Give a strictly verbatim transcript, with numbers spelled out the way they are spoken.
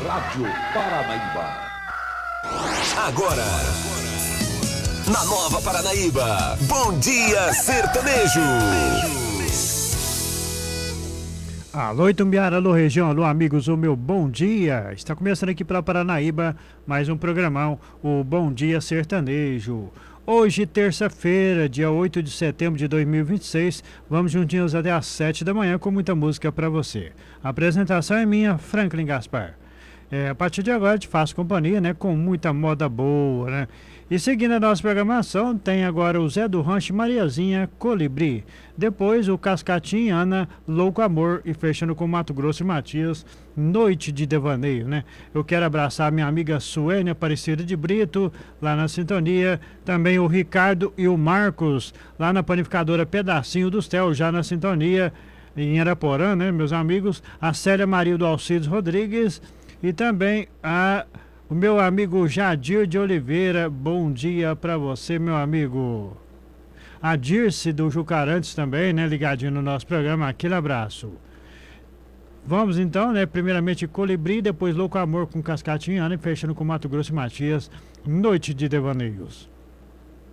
Rádio Paranaíba. Agora, na Nova Paranaíba, Bom Dia Sertanejo. Alô Itumbiara, alô região, alô amigos, o meu bom dia. Está começando aqui pela Paranaíba mais um programão, o Bom Dia Sertanejo. Hoje, terça-feira, dia oito de setembro de dois mil e vinte e seis, vamos juntinhos até às sete da manhã com muita música para você. A apresentação é minha, Franklin Gaspar. É, a partir de agora te faço companhia, né, com muita moda boa, né? E seguindo a nossa programação, tem agora o Zé do Rancho Mariazinha, Colibri. Depois o Cascatinha, Ana, Louco Amor. E fechando com Mato Grosso e Matias, Noite de Devaneio, né? Eu quero abraçar minha amiga Suênia Aparecida de Brito, lá na sintonia. Também o Ricardo e o Marcos, lá na panificadora Pedacinho do Céu, já na sintonia, em Araporã, né, meus amigos? A Célia Maria do Alcides Rodrigues. E também a, o meu amigo Jadir de Oliveira, bom dia para você, meu amigo. A Dirce do Jucarantes também, né, ligadinho no nosso programa, aquele abraço. Vamos então, né, primeiramente Colibri, depois Louco Amor com Cascatinha, né, fechando com Mato Grosso e Matias, Noite de Devaneios.